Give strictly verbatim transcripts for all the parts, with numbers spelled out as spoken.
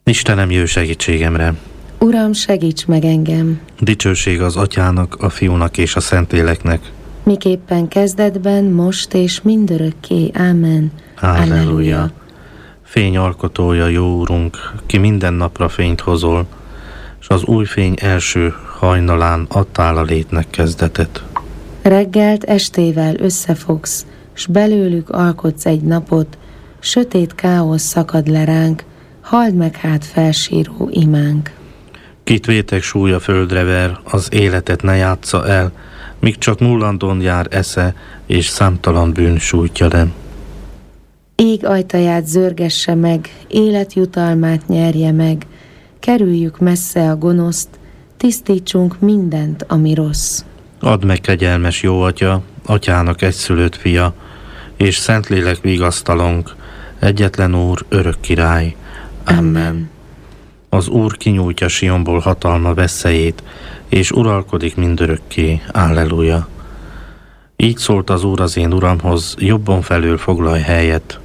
Istenem, jöjj segítségemre! Uram, segíts meg engem! Dicsőség az Atyának, a Fiúnak és a Szentléleknek. Miképpen kezdetben, most és mindörökké. Ámen. Halleluja! Fény alkotója, jó Úrunk, ki minden napra fényt hozol, s az új fény első hajnalán adtál a létnek kezdetet. Reggelt estével összefogsz, s belőlük alkotsz egy napot, sötét káosz szakad le ránk, halld meg hát felsíró imánk. Kit vétek súlya földre ver, az életet ne játsza el, míg csak mullandon jár esze, és számtalan bűn sújtja le. Ég ajtaját zörgesse meg, életjutalmát nyerje meg, kerüljük messze a gonoszt, tisztítsunk mindent, ami rossz. Add meg, kegyelmes jó Atya, Atyának egyszülött fia, és Szentlélek vigasztalonk, egyetlen Úr, örök király. Amen. Amen. Az Úr kinyújtja Sionból hatalma veszélyét, és uralkodik mindörökké. Alleluja. Így szólt az Úr az én Uramhoz, jobban felül foglalj helyet,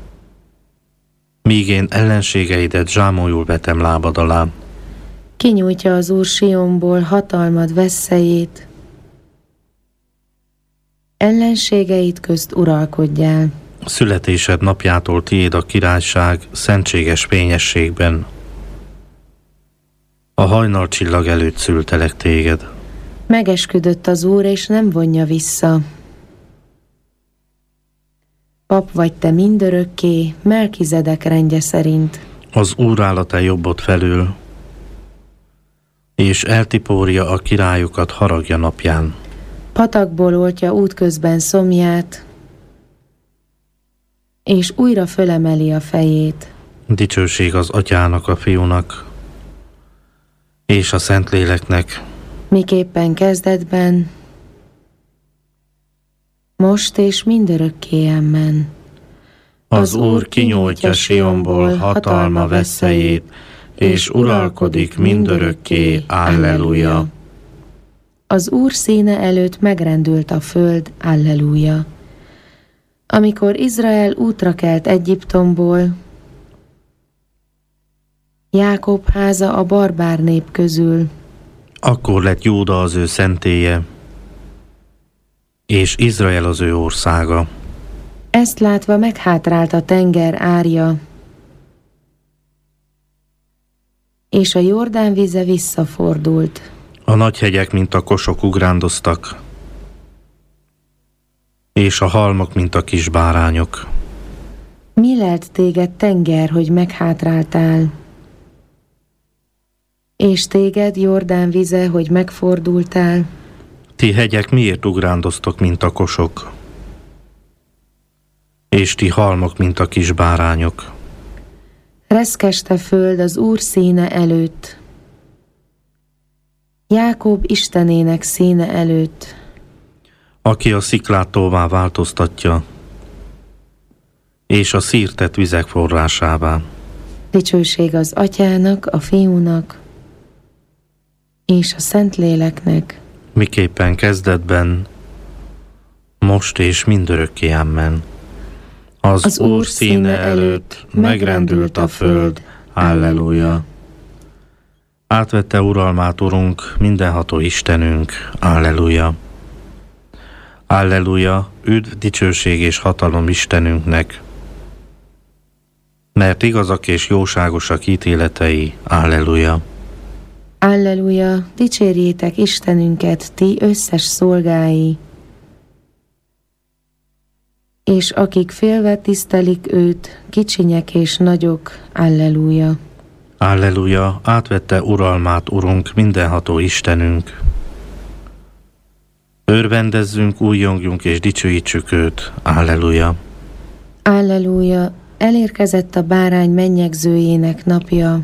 míg én ellenségeidet zsámolyul vetem lábad alá. Kinyújtja az Úr Sionból hatalmad veszélyét, ellenségeit közt uralkodjál. Születésed napjától tiéd a királyság szentséges fényességben. A hajnal csillag előtt szültelek téged. Megesküdött az Úr, és nem vonja vissza. Pap vagy te mindörökké, Melkizedek rendje szerint. Az Úr áll a te jobbod felül, és eltiporja a királyokat haragja napján. Patakból oltja útközben szomját, és újra fölemeli a fejét. Dicsőség az Atyának, a Fiúnak és a Szentléleknek. Miképpen kezdetben, most és mindörökké. Amen. Az Úr kinyújtja Sionból hatalma veszélyét, és uralkodik mindörökké. Alleluja. Az Úr színe előtt megrendült a föld. Alleluja. Amikor Izrael útra kelt Egyiptomból, Jákob háza a barbár nép közül, akkor lett Júda az ő szentélye, és Izrael az ő országa. Ezt látva meghátrált a tenger árja, és a Jordán vize visszafordult. A nagy hegyek, mint a kosok ugrándoztak, és a halmok, mint a kis bárányok. Mi lelt téged, tenger, hogy meghátráltál? És téged, Jordán vize, hogy megfordultál? Ti hegyek miért ugrándoztok, mint a kosok? És ti halmok, mint a kis bárányok? Reszkeste föld az Úr színe előtt, Jákob Istenének színe előtt, aki a sziklát tóvá változtatja, és a szírtett vizek forrásává. Dicsőség az Atyának, a Fiúnak és a Szentléleknek. Miképpen kezdetben, most és mindörökké. Amen. Az, az Úr színe előtt megrendült a föld. Alleluja. Átvette uralmát, Urunk, mindenható Istenünk. Alleluja. Alleluja, üdv, dicsőség és hatalom Istenünknek, mert igazak és jóságosak ítéletei. Alleluja. Alleluja, dicsérjétek Istenünket, ti összes szolgái, és akik félve tisztelik őt, kicsinyek és nagyok. Alleluja. Alleluja, átvette uralmát, Urunk, mindenható Istenünk. Örvendezzünk, újjongjunk és dicsőítsük őt. Alleluja. Alleluja, elérkezett a bárány mennyegzőjének napja.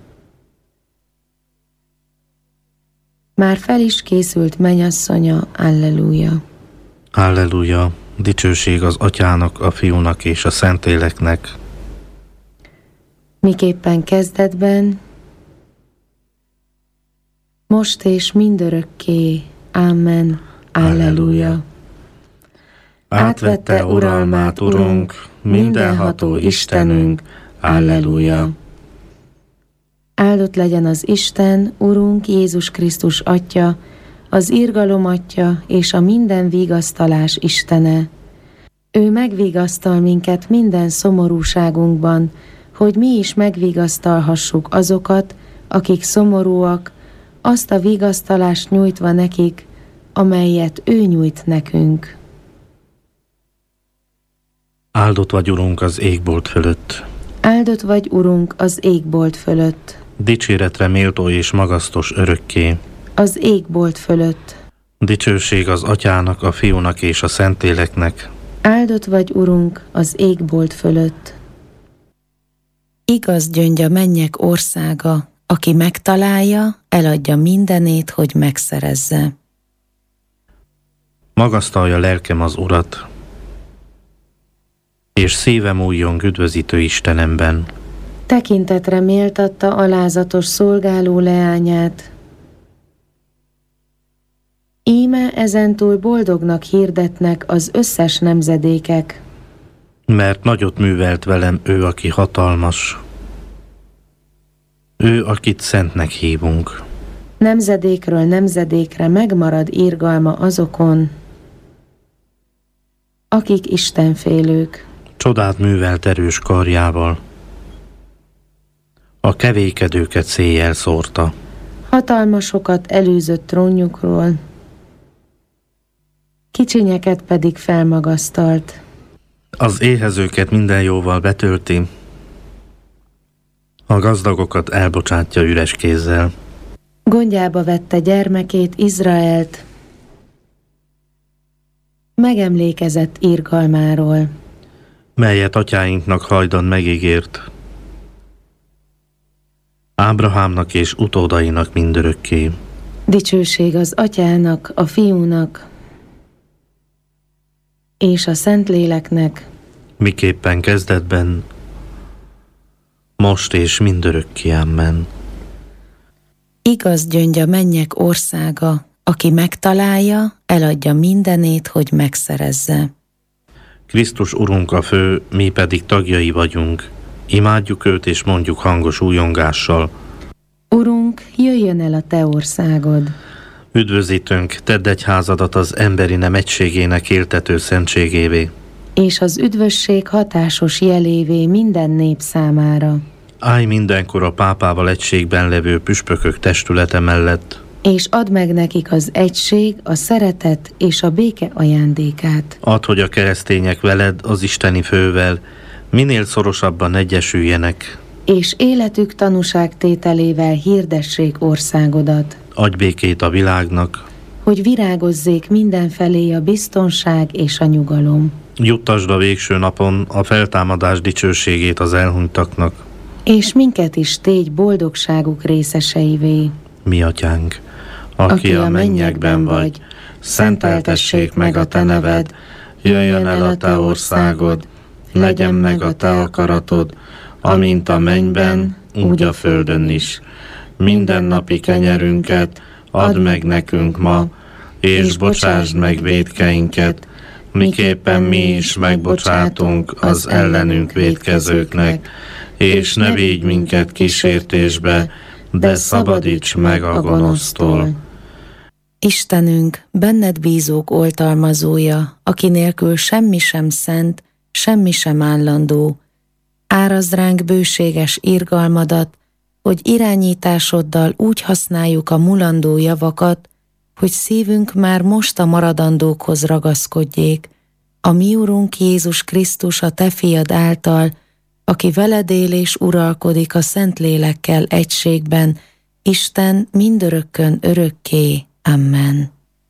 Már fel is készült mennyasszonya. Alleluja. Alleluja, dicsőség az Atyának, a Fiúnak és a Szentléleknek. Miképpen kezdetben, most és mindörökké. Amen. Alleluja. Átvette uralmát, Urunk, mindenható Istenünk. Alleluja. Áldott legyen az Isten, Urunk Jézus Krisztus Atya, az irgalom Atya és a minden vigasztalás Istene. Ő megvigasztal minket minden szomorúságunkban, hogy mi is megvigasztalhassuk azokat, akik szomorúak, azt a vigasztalást nyújtva nekik, amelyet ő nyújt nekünk. Áldott vagy, Urunk, az égbolt fölött. Áldott vagy, Urunk, az égbolt fölött. Dicséretre méltó és magasztos örökké. Az égbolt fölött. Dicsőség az Atyának, a Fiúnak és a Szentléleknek. Áldott vagy, Urunk, az égbolt fölött. Igaz gyöngy a mennyek országa, aki megtalálja, eladja mindenét, hogy megszerezze. Magasztalja lelkem az Urat, és szívem újjong üdvözítő Istenemben. Tekintetre méltatta alázatos szolgáló leányát. Íme ezentúl boldognak hirdetnek az összes nemzedékek. Mert nagyot művelt velem ő, aki hatalmas. Ő, akit szentnek hívunk. Nemzedékről nemzedékre megmarad irgalma azokon, akik istenfélők. Csodát művelt erős karjával. A kevékedőket széjjel szórta. Hatalmasokat elűzött trónjukról, kicsinyeket pedig felmagasztalt. Az éhezőket minden jóval betölti, a gazdagokat elbocsátja üres kézzel. Gondjába vette gyermekét, Izraelt, megemlékezett irgalmáról, melyet atyáinknak hajdan megígért, Ábrahámnak és utódainak mindörökké. Dicsőség az Atyának, a Fiúnak és a Szentléleknek, miképpen kezdetben, most és mindörökké. Amen. Igaz gyöngy a mennyek országa, aki megtalálja, eladja mindenét, hogy megszerezze. Krisztus Urunk a fő, mi pedig tagjai vagyunk. Imádjuk őt és mondjuk hangos újongással. Urunk, jöjjön el a te országod. Üdvözítőnk, tedd egyházadat az emberi nem egységének éltető szentségévé. És az üdvösség hatásos jelévé minden nép számára. Állj mindenkor a pápával egységben levő püspökök testülete mellett. És add meg nekik az egység, a szeretet és a béke ajándékát. Add, hogy a keresztények veled, az isteni fővel minél szorosabban egyesüljenek. És életük tanúságtételével hirdessék országodat. Adj békét a világnak, hogy virágozzék mindenfelé a biztonság és a nyugalom. Juttasd a végső napon a feltámadás dicsőségét az elhunytaknak. És minket is tégy boldogságuk részeseivé. Mi atyánk, aki, aki a mennyekben vagy, szenteltessék meg a te neved, jöjjön el a te országod, legyen meg a te akaratod, amint a mennyben, úgy a földön is. Mindennapi kenyerünket add meg nekünk ma, és bocsásd meg vétkeinket, miképpen mi is megbocsátunk az ellenünk vétkezőknek, és ne védj minket kísértésbe, de szabadíts meg a gonosztól. Istenünk, benned bízók oltalmazója, aki nélkül semmi sem szent, semmi sem állandó. Árazd ránk bőséges irgalmadat, hogy irányításoddal úgy használjuk a mulandó javakat, hogy szívünk már most a maradandókhoz ragaszkodjék, a mi Urunk Jézus Krisztus a te fiad által, aki veled él és uralkodik a Szentlélekkel egységben, Isten mindörökkön örökké. Amen.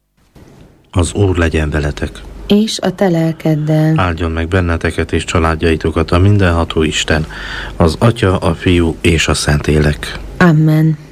Az Úr legyen veletek. És a te lelkeddel. Áldjon meg benneteket és családjaitokat a mindenható Isten, az Atya, a Fiú és a Szentlélek. Amen.